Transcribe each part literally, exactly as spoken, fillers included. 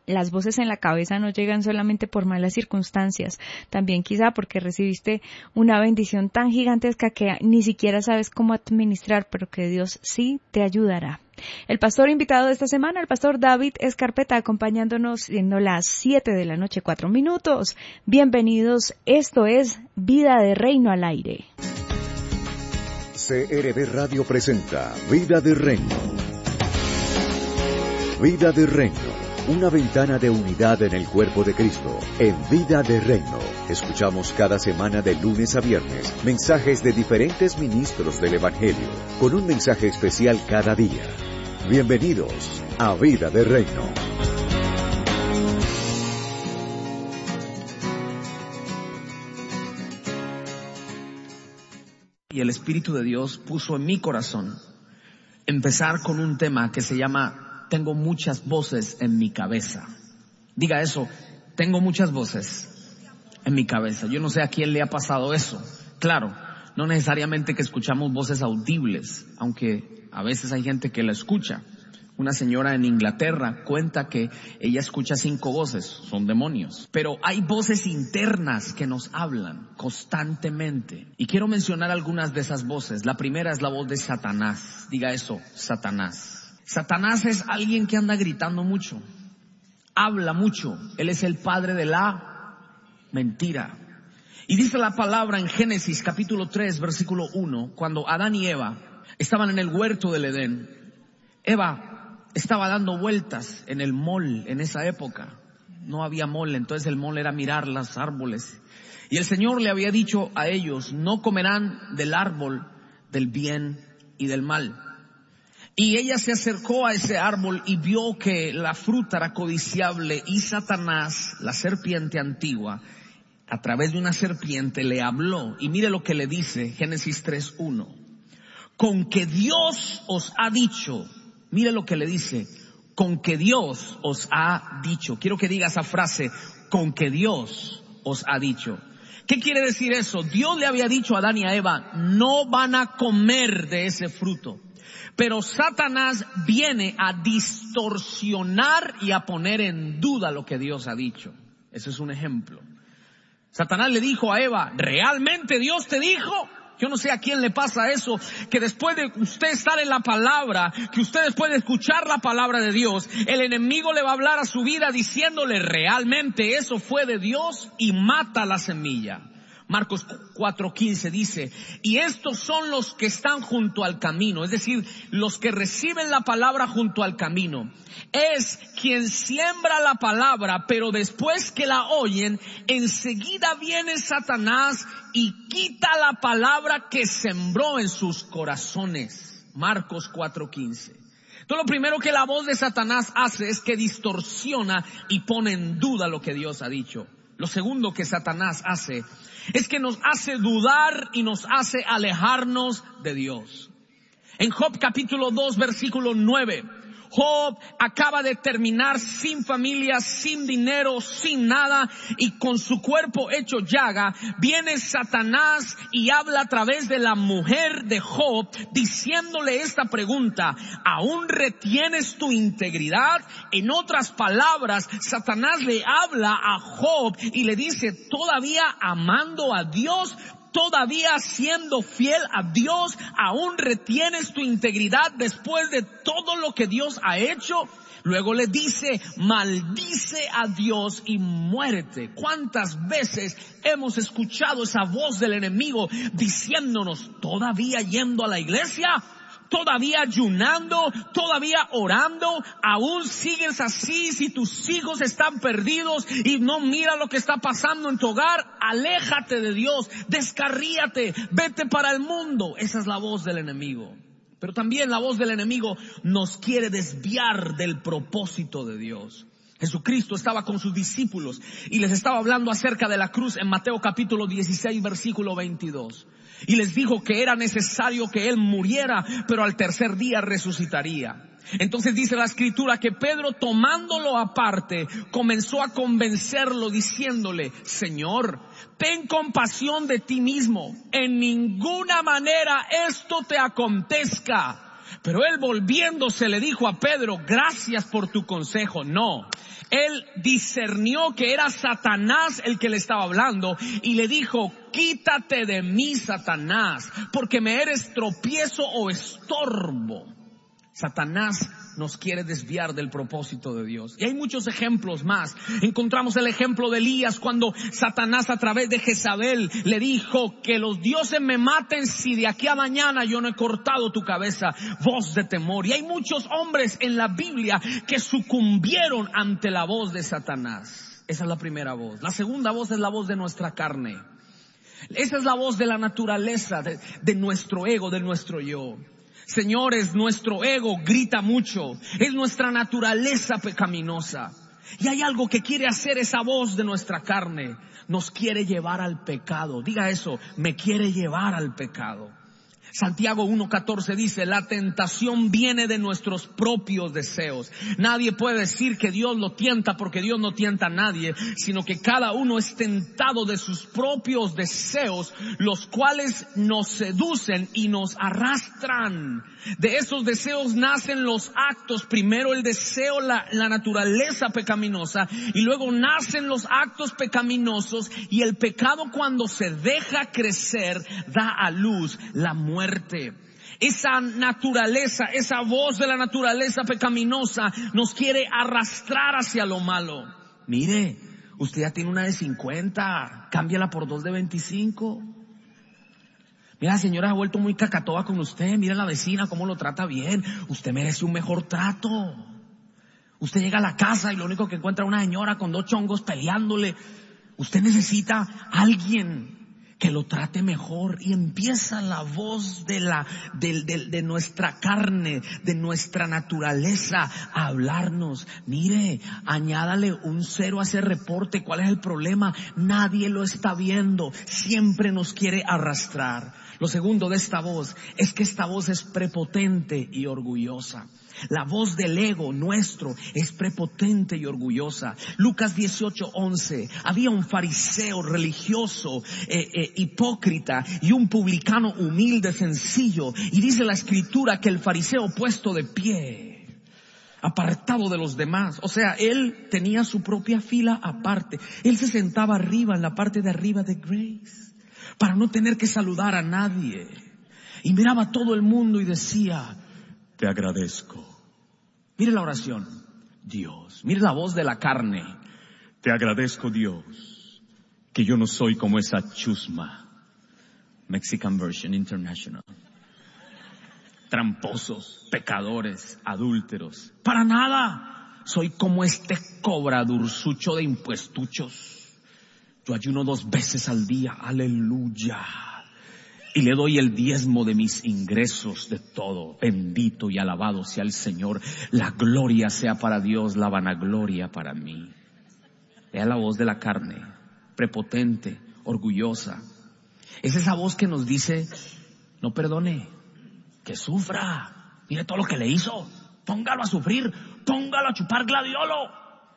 Las voces en la cabeza no llegan solamente por malas circunstancias, también quizá porque recibiste una bendición tan gigantesca que ni siquiera sabes cómo administrar, pero que Dios sí te ayudará. El pastor invitado de esta semana, el pastor David Escarpeta, acompañándonos siendo las siete de la noche, cuatro minutos. Bienvenidos, esto es Vida de Reino al aire. C R V Radio presenta Vida de Reino. Vida de Reino. Una ventana de unidad en el cuerpo de Cristo. En Vida de Reino, escuchamos cada semana de lunes a viernes mensajes de diferentes ministros del Evangelio, con un mensaje especial cada día. Bienvenidos a Vida de Reino. Y el Espíritu de Dios puso en mi corazón empezar con un tema que se llama Tengo muchas voces en mi cabeza. Diga eso, tengo muchas voces en mi cabeza. Yo no sé a quién le ha pasado eso. Claro, no necesariamente que escuchamos voces audibles, aunque a veces hay gente que la escucha. Una señora en Inglaterra cuenta que ella escucha cinco voces, son demonios. Pero hay voces internas que nos hablan constantemente. Y quiero mencionar algunas de esas voces. La primera es la voz de Satanás. Diga eso, Satanás. Satanás es alguien que anda gritando mucho, habla mucho. Él es el padre de la mentira. Y dice la palabra en Génesis capítulo tres, versículo uno, cuando Adán y Eva estaban en el huerto del Edén, Eva estaba dando vueltas en el mall en esa época. No había mall, entonces el mall era mirar los árboles. Y el Señor le había dicho a ellos, no comerán del árbol del bien y del mal. Y ella se acercó a ese árbol y vio que la fruta era codiciable y Satanás, la serpiente antigua, a través de una serpiente le habló. Y mire lo que le dice, Génesis tres uno. Con que Dios os ha dicho, mire lo que le dice, con que Dios os ha dicho. Quiero que diga esa frase, con que Dios os ha dicho. ¿Qué quiere decir eso? Dios le había dicho a Adán y a Eva, no van a comer de ese fruto. Pero Satanás viene a distorsionar y a poner en duda lo que Dios ha dicho. Ese es un ejemplo. Satanás le dijo a Eva, ¿realmente Dios te dijo? Yo no sé a quién le pasa eso, que después de usted estar en la palabra, que usted después de escuchar la palabra de Dios, el enemigo le va a hablar a su vida diciéndole, ¿realmente eso fue de Dios? Y mata la semilla. Marcos cuatro quince dice, y estos son los que están junto al camino, es decir, los que reciben la palabra junto al camino. Es quien siembra la palabra, pero después que la oyen, enseguida viene Satanás y quita la palabra que sembró en sus corazones. Marcos cuatro quince. Entonces lo primero que la voz de Satanás hace es que distorsiona y pone en duda lo que Dios ha dicho. Lo segundo que Satanás hace es que nos hace dudar y nos hace alejarnos de Dios. En Job capítulo dos, versículo nueve, Job acaba de terminar sin familia, sin dinero, sin nada y con su cuerpo hecho llaga. Viene Satanás y habla a través de la mujer de Job diciéndole esta pregunta, ¿aún retienes tu integridad? En otras palabras, Satanás le habla a Job y le dice, ¿todavía amando a Dios? Todavía siendo fiel a Dios, aún retienes tu integridad después de todo lo que Dios ha hecho. Luego le dice, maldice a Dios y muérete. ¿Cuántas veces hemos escuchado esa voz del enemigo diciéndonos, todavía yendo a la iglesia? Todavía ayunando, todavía orando, aún sigues así. Si tus hijos están perdidos y no mira lo que está pasando en tu hogar, aléjate de Dios, descarríate, vete para el mundo. Esa es la voz del enemigo. Pero también la voz del enemigo nos quiere desviar del propósito de Dios. Jesucristo estaba con sus discípulos y les estaba hablando acerca de la cruz en Mateo capítulo dieciséis, versículo veintidós. Y les dijo que era necesario que Él muriera, pero al tercer día resucitaría. Entonces dice la escritura que Pedro, tomándolo aparte, comenzó a convencerlo diciéndole, Señor, ten compasión de ti mismo. En ninguna manera esto te acontezca. Pero él volviéndose le dijo a Pedro, gracias por tu consejo. No, Él discernió que era Satanás el que le estaba hablando y le dijo: quítate de mí, Satanás, porque me eres tropiezo o estorbo. Satanás nos quiere desviar del propósito de Dios. Y hay muchos ejemplos más. Encontramos el ejemplo de Elías cuando Satanás a través de Jezabel le dijo: que los dioses me maten si de aquí a mañana yo no he cortado tu cabeza. Voz de temor. Y hay muchos hombres en la Biblia que sucumbieron ante la voz de Satanás. Esa es la primera voz. La segunda voz es la voz de nuestra carne. Esa es la voz de la naturaleza, de, de nuestro ego, de nuestro yo. Señores, nuestro ego grita mucho, es nuestra naturaleza pecaminosa. Y hay algo que quiere hacer esa voz de nuestra carne, nos quiere llevar al pecado. Diga eso, me quiere llevar al pecado. Santiago uno catorce dice: la tentación viene de nuestros propios deseos. Nadie puede decir que Dios lo tienta, porque Dios no tienta a nadie, sino que cada uno es tentado de sus propios deseos, los cuales nos seducen y nos arrastran. De esos deseos nacen los actos. Primero el deseo, la, la naturaleza pecaminosa, y luego nacen los actos pecaminosos, y el pecado, cuando se deja crecer, da a luz la muerte. Esa naturaleza, esa voz de la naturaleza pecaminosa nos quiere arrastrar hacia lo malo. Mire, usted ya tiene una de cincuenta, cámbiala por dos de veinticinco. Mira, la señora ha vuelto muy cacatoa con usted. Mira la vecina cómo lo trata bien. Usted merece un mejor trato. Usted llega a la casa y lo único que encuentra es una señora con dos chongos peleándole. Usted necesita a alguien que lo trate mejor. Y empieza la voz de la de, de, de nuestra carne, de nuestra naturaleza, a hablarnos. Mire, añádale un cero a ese reporte. ¿Cuál es el problema? Nadie lo está viendo. Siempre nos quiere arrastrar. Lo segundo de esta voz es que esta voz es prepotente y orgullosa. La voz del ego nuestro es prepotente y orgullosa. Lucas dieciocho once. Había un fariseo religioso, eh, eh, hipócrita, y un publicano humilde, sencillo. Y dice la escritura que el fariseo, puesto de pie, apartado de los demás, o sea, él tenía su propia fila aparte. Él se sentaba arriba, en la parte de arriba de Grace, para no tener que saludar a nadie. Y miraba a todo el mundo y decía: te agradezco. Mire la oración. Dios. Mire la voz de la carne. Te agradezco, Dios, que yo no soy como esa chusma. Mexican Version International. Tramposos, pecadores, adúlteros. Para nada. Soy como este cobradursucho de impuestuchos. Yo ayuno dos veces al día. Aleluya. Y le doy el diezmo de mis ingresos, de todo. Bendito y alabado sea el Señor. La gloria sea para Dios, la vanagloria para mí. Vea la voz de la carne, prepotente, orgullosa. Es esa voz que nos dice: no perdone, que sufra. Mire todo lo que le hizo. Póngalo a sufrir, póngalo a chupar gladiolo.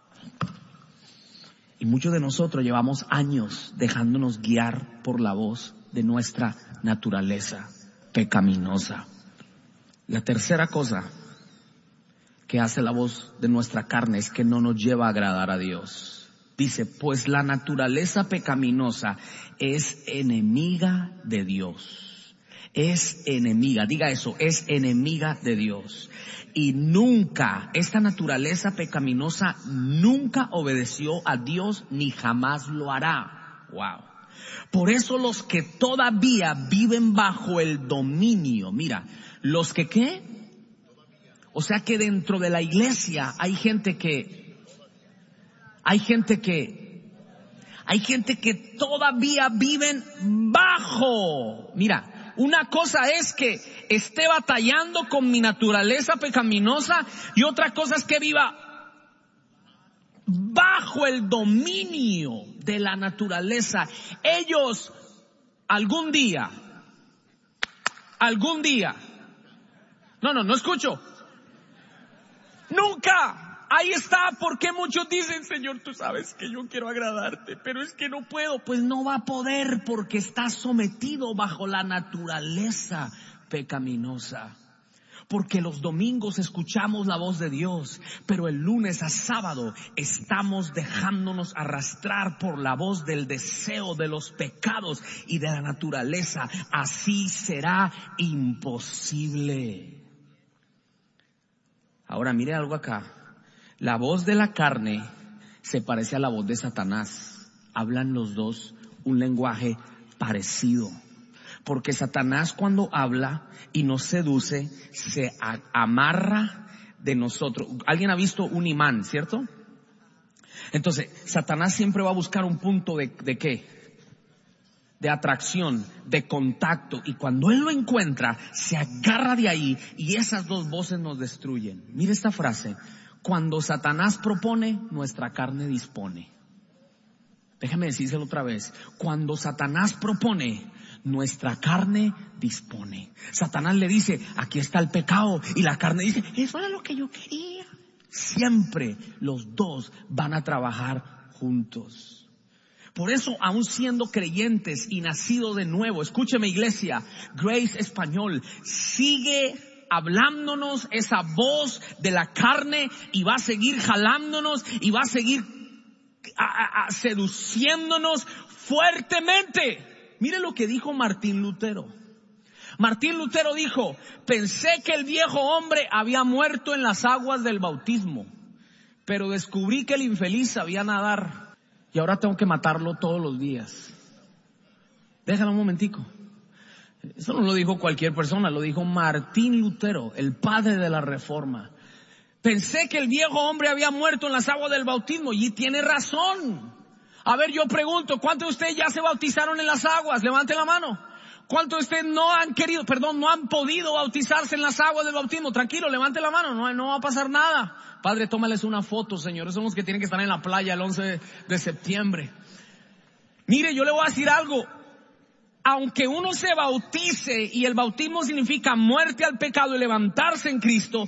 Y muchos de nosotros llevamos años dejándonos guiar por la voz de nuestra naturaleza pecaminosa. La tercera cosa que hace la voz de nuestra carne es que no nos lleva a agradar a Dios. Dice: pues la naturaleza pecaminosa es enemiga de Dios. Es enemiga, diga eso, es enemiga de Dios. Y nunca, esta naturaleza pecaminosa nunca obedeció a Dios ni jamás lo hará. Wow. Por eso los que todavía viven bajo el dominio, mira, los que ¿qué? O sea que dentro de la iglesia hay gente que, hay gente que, hay gente que todavía viven bajo. Mira, una cosa es que esté batallando con mi naturaleza pecaminosa y otra cosa es que viva bajo el dominio de la naturaleza. Ellos algún día, algún día, no, no, no escucho, nunca, ahí está. Porque muchos dicen: Señor, tú sabes que yo quiero agradarte, pero es que no puedo. Pues no va a poder, porque está sometido bajo la naturaleza pecaminosa. Porque los domingos escuchamos la voz de Dios, pero el lunes a sábado estamos dejándonos arrastrar por la voz del deseo, de los pecados y de la naturaleza. Así será imposible. Ahora mire algo acá. La voz de la carne se parece a la voz de Satanás. Hablan los dos un lenguaje parecido. Porque Satanás cuando habla y nos seduce, se a- amarra de nosotros. ¿Alguien ha visto un imán, cierto? Entonces, Satanás siempre va a buscar un punto de, ¿de qué? De atracción, de contacto. Y cuando él lo encuentra, se agarra de ahí y esas dos voces nos destruyen. Mire esta frase. Cuando Satanás propone, nuestra carne dispone. Déjame decírselo otra vez. Cuando Satanás propone, nuestra carne dispone. Satanás le dice, aquí está el pecado, y la carne dice, eso era lo que yo quería. Siempre los dos van a trabajar juntos. Por eso, aun siendo creyentes y nacidos de nuevo, escúcheme iglesia, Grace Español, sigue hablándonos esa voz de la carne y va a seguir jalándonos y va a seguir a, a, a seduciéndonos fuertemente. Mire lo que dijo Martín Lutero. Martín Lutero dijo, pensé que el viejo hombre había muerto en las aguas del bautismo, pero descubrí que el infeliz sabía nadar y ahora tengo que matarlo todos los días. Déjalo un momentico. Eso no lo dijo cualquier persona, lo dijo Martín Lutero, el padre de la Reforma. Pensé que el viejo hombre había muerto en las aguas del bautismo y tiene razón. A ver, yo pregunto, ¿cuántos de ustedes ya se bautizaron en las aguas? Levante la mano. ¿Cuántos de ustedes no han querido, perdón, no han podido bautizarse en las aguas del bautismo? Tranquilo, levante la mano, no, no va a pasar nada. Padre, tómales una foto, Señor. Esos son los que tienen que estar en la playa el once de septiembre. Mire, yo le voy a decir algo. Aunque uno se bautice y el bautismo significa muerte al pecado y levantarse en Cristo,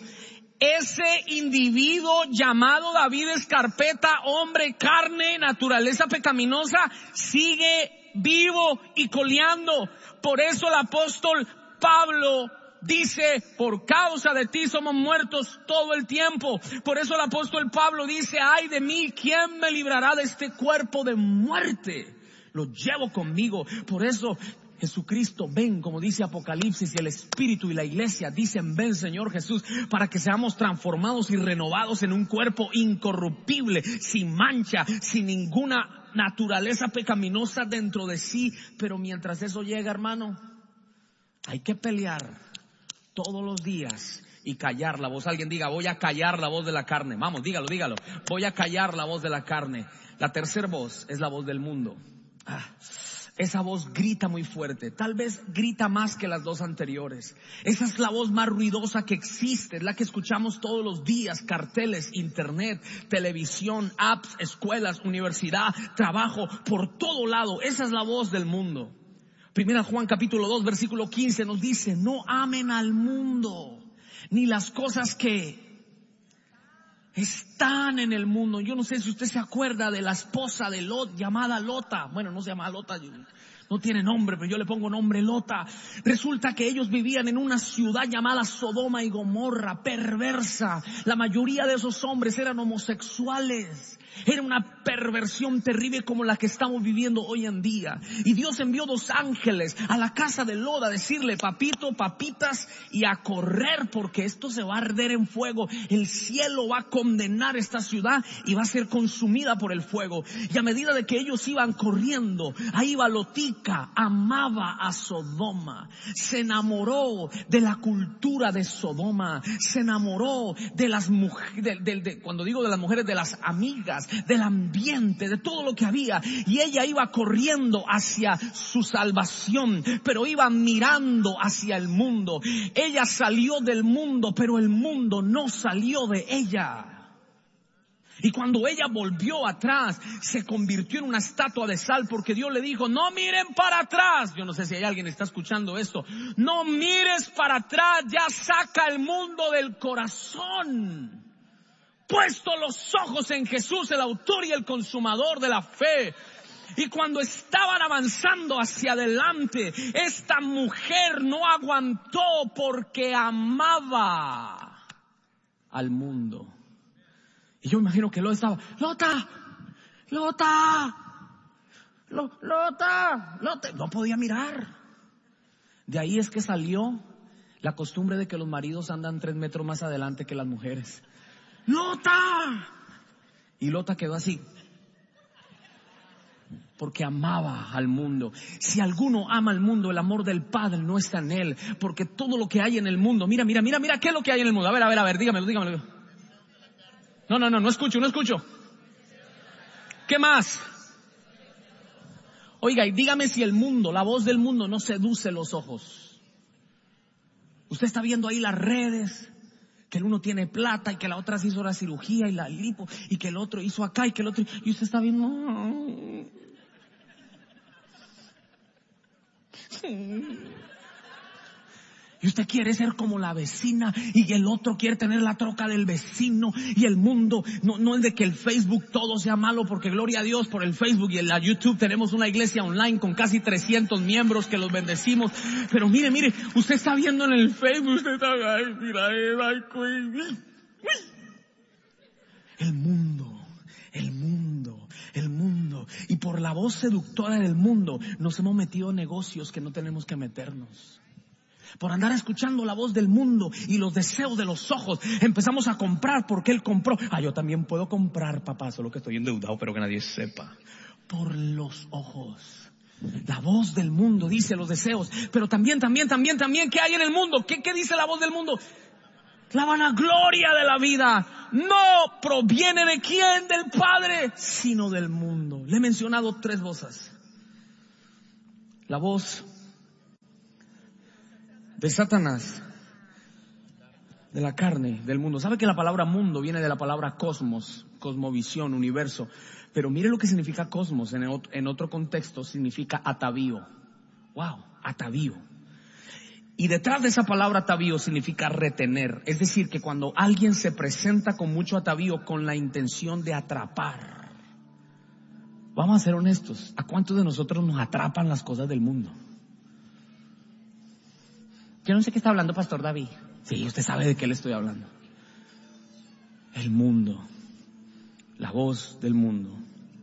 ese individuo llamado David Escarpeta, hombre, carne, naturaleza pecaminosa, sigue vivo y coleando. Por eso el apóstol Pablo dice, por causa de ti somos muertos todo el tiempo. Por eso el apóstol Pablo dice, ay de mí, ¿quién me librará de este cuerpo de muerte? Lo llevo conmigo. Por eso Jesucristo, ven, como dice Apocalipsis, y el Espíritu y la Iglesia dicen, ven Señor Jesús, para que seamos transformados y renovados en un cuerpo incorruptible, sin mancha, sin ninguna naturaleza pecaminosa dentro de sí. Pero mientras eso llega, hermano, hay que pelear todos los días y callar la voz. Alguien diga, voy a callar la voz de la carne. Vamos, dígalo, dígalo. Voy a callar la voz de la carne. La tercera voz es la voz del mundo. Ah, esa voz grita muy fuerte, tal vez grita más que las dos anteriores. Esa es la voz más ruidosa que existe, es la que escuchamos todos los días, carteles, internet, televisión, apps, escuelas, universidad, trabajo, por todo lado. Esa es la voz del mundo. Primera Juan capítulo dos versículo quince nos dice, no amen al mundo, ni las cosas que están en el mundo. Yo no sé si usted se acuerda de la esposa de Lot llamada Lota. Bueno, no se llama Lota, no tiene nombre, pero yo le pongo nombre Lota. Resulta que ellos vivían en una ciudad llamada Sodoma y Gomorra, perversa. La mayoría de esos hombres eran homosexuales. Era una perversión terrible como la que estamos viviendo hoy en día. Y Dios envió dos ángeles a la casa de Lot a decirle, papito, papitas, y a correr porque esto se va a arder en fuego. El cielo va a condenar esta ciudad y va a ser consumida por el fuego. Y a medida de que ellos iban corriendo, ahí iba Lotica, amaba a Sodoma. Se enamoró de la cultura de Sodoma. Se enamoró de las mujeres, de, de, de, cuando digo de las mujeres, de las amigas, del ambiente, de todo lo que había. Y ella iba corriendo hacia su salvación, pero iba mirando hacia el mundo. Ella salió del mundo, pero el mundo no salió de ella. Y cuando ella volvió atrás, se convirtió en una estatua de sal, porque Dios le dijo, no miren para atrás. Yo no sé si hay alguien que está escuchando esto. No mires para atrás, ya saca el mundo del corazón. Puesto los ojos en Jesús, el autor y el consumador de la fe. Y cuando estaban avanzando hacia adelante, esta mujer no aguantó porque amaba al mundo. Y yo imagino que Lot estaba, Lota, Lota, Lo, Lota, Lota. No podía mirar. De ahí es que salió la costumbre de que los maridos andan tres metros más adelante que las mujeres. Lota. Y Lota quedó así. Porque amaba al mundo. Si alguno ama al mundo, el amor del Padre no está en él. Porque todo lo que hay en el mundo, mira, mira, mira, mira, ¿qué es lo que hay en el mundo? A ver, a ver, a ver, dígamelo, dígamelo. No, no, no, no escucho, no escucho. ¿Qué más? Oiga, y dígame si el mundo, la voz del mundo no seduce los ojos. Usted está viendo ahí las redes, que el uno tiene plata y que la otra se hizo la cirugía y la lipo y que el otro hizo acá y que el otro, y usted está viendo. Y usted quiere ser como la vecina y el otro quiere tener la troca del vecino y el mundo, no, no es de que el Facebook todo sea malo, porque gloria a Dios por el Facebook y en la YouTube tenemos una iglesia online con casi trescientos miembros que los bendecimos, pero mire, mire, usted está viendo en el Facebook, usted está, ay, mira, ay, ay, el mundo, el mundo, el mundo, y por la voz seductora del mundo nos hemos metido en negocios que no tenemos que meternos. Por andar escuchando la voz del mundo y los deseos de los ojos, empezamos a comprar porque él compró. Ah, yo también puedo comprar, papá, solo que estoy endeudado, pero que nadie sepa. Por los ojos. La voz del mundo dice los deseos, pero también, también, también, también, ¿qué hay en el mundo? ¿Qué, qué dice la voz del mundo? La vanagloria de la vida no proviene de quién, del Padre, sino del mundo. Le he mencionado tres voces. La voz de Satanás, de la carne, del mundo. ¿Sabe que la palabra mundo viene de la palabra cosmos, cosmovisión, universo? Pero mire lo que significa cosmos, en otro, en otro contexto significa atavío. Wow, atavío. Y detrás de esa palabra atavío significa retener. Es decir, que cuando alguien se presenta con mucho atavío con la intención de atrapar. Vamos a ser honestos, ¿a cuántos de nosotros nos atrapan las cosas del mundo? Yo no sé qué está hablando Pastor David. Sí, usted sabe de qué le estoy hablando. El mundo. La voz del mundo.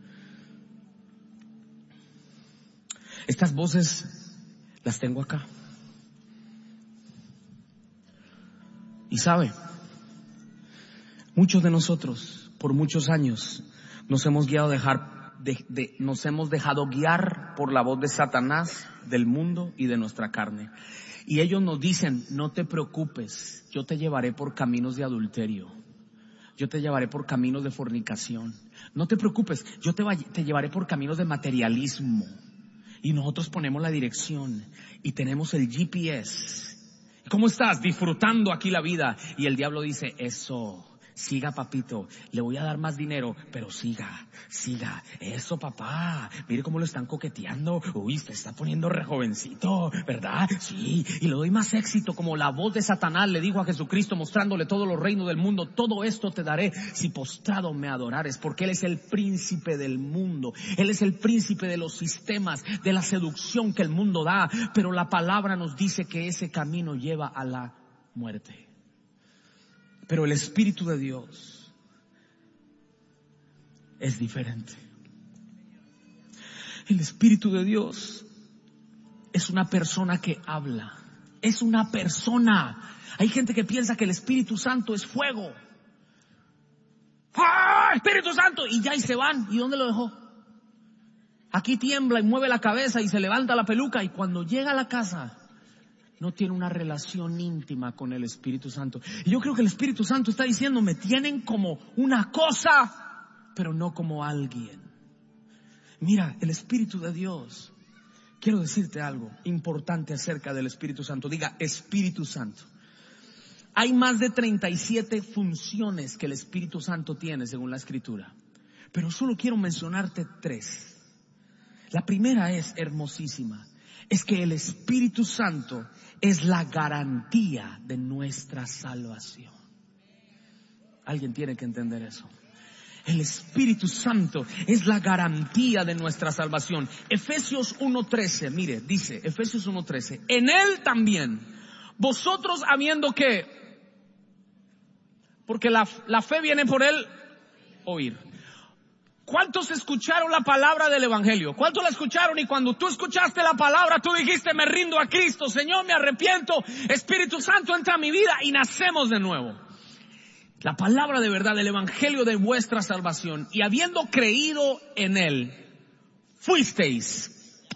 Estas voces las tengo acá. Y sabe, muchos de nosotros, por muchos años, nos hemos guiado a dejar, de, de, nos hemos dejado guiar por la voz de Satanás, del mundo y de nuestra carne. Y ellos nos dicen, no te preocupes, yo te llevaré por caminos de adulterio. Yo te llevaré por caminos de fornicación. No te preocupes, yo te, te llevaré por caminos de materialismo. Y nosotros ponemos la dirección y tenemos el G P S. ¿Cómo estás? Disfrutando aquí la vida. Y el diablo dice, eso, siga papito, le voy a dar más dinero, pero siga, siga, eso papá, mire cómo lo están coqueteando, uy, se está poniendo re jovencito, ¿verdad? Sí, y le doy más éxito, como la voz de Satanás le dijo a Jesucristo mostrándole todos los reinos del mundo, todo esto te daré si postrado me adorares, porque Él es el príncipe del mundo, Él es el príncipe de los sistemas, de la seducción que el mundo da, pero la palabra nos dice que ese camino lleva a la muerte. Pero el Espíritu de Dios es diferente. El Espíritu de Dios es una persona que habla. Es una persona. Hay gente que piensa que el Espíritu Santo es fuego. ¡Ah, Espíritu Santo! Y ya y se van. ¿Y dónde lo dejó? Aquí tiembla y mueve la cabeza y se levanta la peluca. Y cuando llega a la casa, no tiene una relación íntima con el Espíritu Santo. Y yo creo que el Espíritu Santo está diciendo, me tienen como una cosa, pero no como alguien. Mira, el Espíritu de Dios. Quiero decirte algo importante acerca del Espíritu Santo. Diga, Espíritu Santo. Hay más de treinta y siete funciones que el Espíritu Santo tiene según la Escritura. Pero solo quiero mencionarte tres. La primera es hermosísima. Es que el Espíritu Santo es la garantía de nuestra salvación. Alguien tiene que entender eso. El Espíritu Santo es la garantía de nuestra salvación. Efesios uno trece, mire, dice Efesios uno trece, en Él también, vosotros habiendo que, porque la, la fe viene por el oír. ¿Cuántos escucharon la palabra del Evangelio? ¿Cuántos la escucharon? Y cuando tú escuchaste la palabra, tú dijiste, me rindo a Cristo, Señor, me arrepiento, Espíritu Santo entra a mi vida y nacemos de nuevo. La palabra de verdad, el Evangelio de vuestra salvación, y habiendo creído en Él, fuisteis.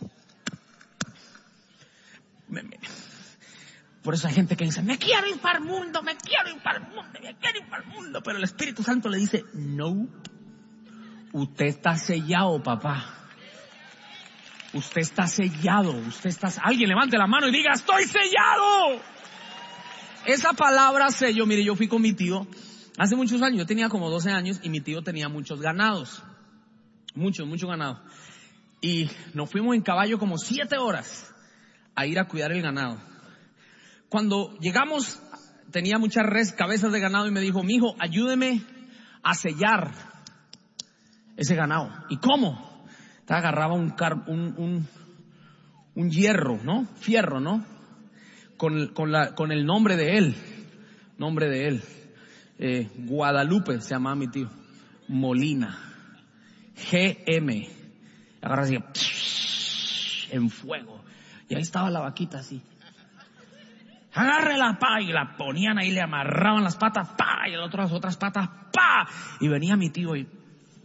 Por eso hay gente que dice, me quiero ir para el mundo, me quiero ir para el mundo, me quiero ir para el mundo. Pero el Espíritu Santo le dice, no, usted está sellado, papá. Usted está sellado, usted está... Alguien levante la mano y diga, estoy sellado. Esa palabra sello, mire, yo fui con mi tío hace muchos años, yo tenía como doce años y mi tío tenía muchos ganados. Mucho, mucho ganado. Y nos fuimos en caballo como siete horas a ir a cuidar el ganado. Cuando llegamos, tenía muchas res, cabezas de ganado y me dijo, mijo, ayúdeme a sellar ese ganado. ¿Y cómo? Te agarraba un, car, un, un, un hierro, ¿no? Fierro, ¿no? Con, con, la, con el nombre de él, nombre de él. Eh, Guadalupe se llamaba mi tío. Molina. G M. Agarra así, en fuego. Y ahí estaba la vaquita así. Agarre la pa, y la ponían ahí, le amarraban las patas, pa, y las otras, otras patas, pa. Y venía mi tío y...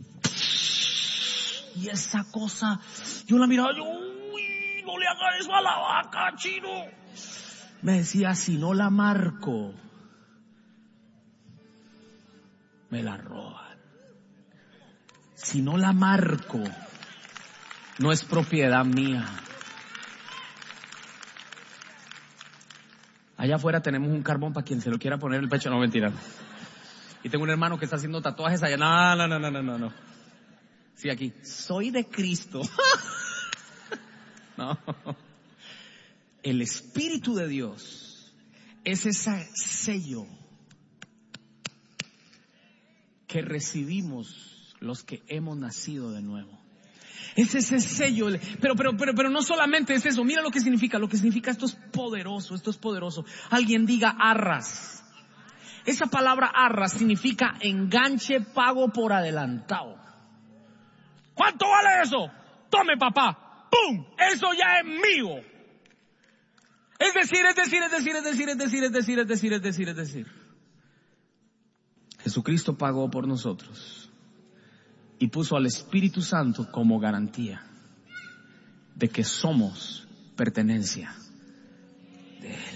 Y esa cosa, yo la miraba, yo, uy, no le hagas eso a la vaca, chino. Me decía, si no la marco, me la roban. Si no la marco, no es propiedad mía. Allá afuera tenemos un carbón para quien se lo quiera poner en el pecho. No, mentira. Y tengo un hermano que está haciendo tatuajes allá. No, no, no, no, no, no. Sí, aquí. Soy de Cristo. No. El Espíritu de Dios es ese sello que recibimos los que hemos nacido de nuevo. Es ese sello, pero, pero, pero, pero no solamente es eso. Mira lo que significa, lo que significa esto es poderoso, esto es poderoso. Alguien diga arras. Esa palabra arras significa enganche pago por adelantado. ¿Cuánto vale eso? Tome, papá. ¡Pum! Eso ya es mío. Es decir, es decir, es decir, es decir, es decir, es decir, es decir, es decir, es decir. Jesucristo pagó por nosotros y puso al Espíritu Santo como garantía de que somos pertenencia de Él.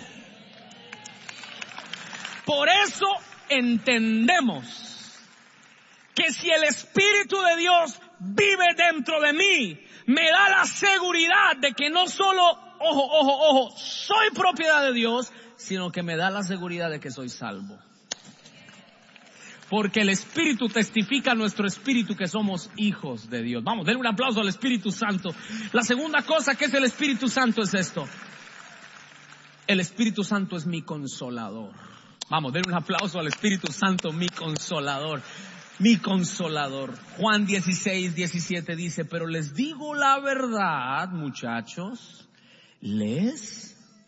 Por eso entendemos que si el Espíritu de Dios vive dentro de mí, me da la seguridad de que no solo, ojo, ojo, ojo, soy propiedad de Dios, sino que me da la seguridad de que soy salvo. Porque el Espíritu testifica a nuestro espíritu que somos hijos de Dios. Vamos, denle un aplauso al Espíritu Santo. La segunda cosa que es el Espíritu Santo es esto. El Espíritu Santo es mi consolador. Vamos, denle un aplauso al Espíritu Santo, mi consolador. Mi consolador. Juan dieciséis, diecisiete dice, pero les digo la verdad, muchachos, les...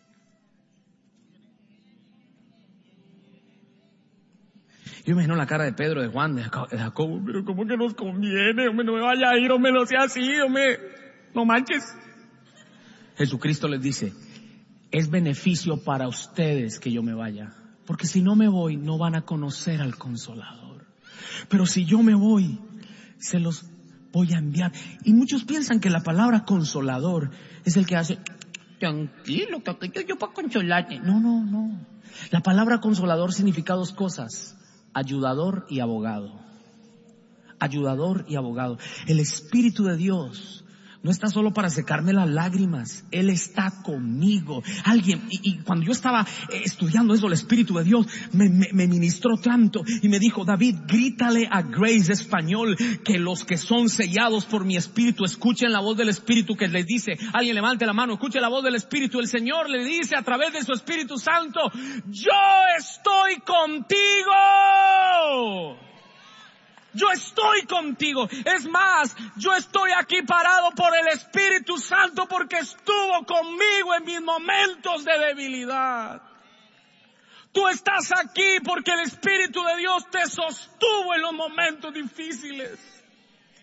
Yo imagino la cara de Pedro, de Juan, de Jacobo, pero ¿cómo que nos conviene? Hombre, no me vaya a ir, hombre, no sea así, hombre, no manches. Jesucristo les dice, es beneficio para ustedes que yo me vaya, porque si no me voy, no van a conocer al Consolador. Pero si yo me voy, se los voy a enviar. Y muchos piensan que la palabra consolador es el que hace, tranquilo, que yo, yo para consolarte. No, no, no. La palabra consolador significa dos cosas. Ayudador y abogado. Ayudador y abogado. El Espíritu de Dios no está solo para secarme las lágrimas. Él está conmigo. Alguien, y, y cuando yo estaba estudiando eso, el Espíritu de Dios me, me, me ministró tanto y me dijo, David, grítale a Grace Español que los que son sellados por mi Espíritu escuchen la voz del Espíritu que les dice. Alguien levante la mano, escuche la voz del Espíritu. El Señor le dice a través de su Espíritu Santo, yo estoy contigo. Yo estoy contigo. Es más, yo estoy aquí parado por el Espíritu Santo porque estuvo conmigo en mis momentos de debilidad. Tú estás aquí porque el Espíritu de Dios te sostuvo en los momentos difíciles.